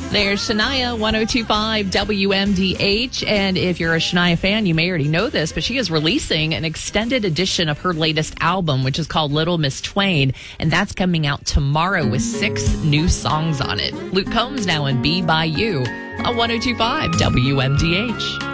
There's Shania, 102.5 WMDH. And if you're a Shania fan, you may already know this, but she is releasing an extended edition of her latest album, which is called Little Miss Twain. And that's coming out tomorrow with 6 new songs on it. Luke Combs now in Be By You on 102.5 WMDH.